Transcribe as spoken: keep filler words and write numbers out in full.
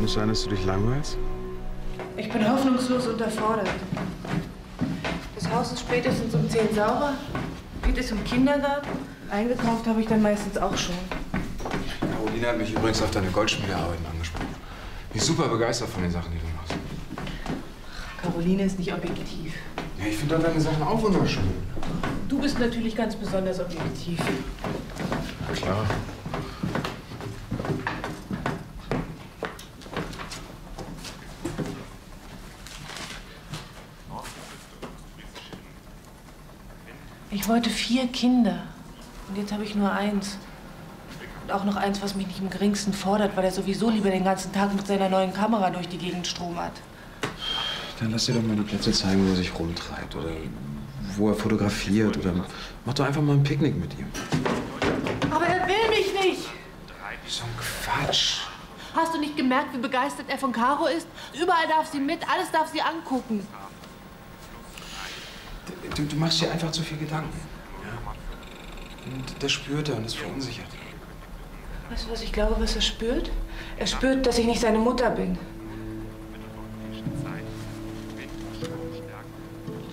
Kann es sein, dass du dich langweilst? Ich bin hoffnungslos unterfordert. Das Haus ist spätestens um zehn sauber, geht es im Kindergarten. Eingekauft habe ich dann meistens auch schon. Caroline hat mich übrigens auf deine Goldschmiedearbeiten angesprochen. Ich bin super begeistert von den Sachen, die du machst. Caroline ist nicht objektiv. Ja, ich finde doch deine Sachen auch wunderschön. Du bist natürlich ganz besonders objektiv. Klar. Ich wollte vier Kinder. Und jetzt habe ich nur eins. Und auch noch eins, was mich nicht im geringsten fordert, weil er sowieso lieber den ganzen Tag mit seiner neuen Kamera durch die Gegend stromert. Dann lass dir doch mal die Plätze zeigen, wo er sich rumtreibt. Oder wo er fotografiert. Oder mach doch einfach mal ein Picknick mit ihm. Aber er will mich nicht. So ein Quatsch. Hast du nicht gemerkt, wie begeistert er von Caro ist? Überall darf sie mit, alles darf sie angucken. Du, du machst dir einfach zu viel Gedanken. Ja? Und das spürt er und ist verunsichert. Weißt du, was ich glaube, was er spürt? Er spürt, dass ich nicht seine Mutter bin.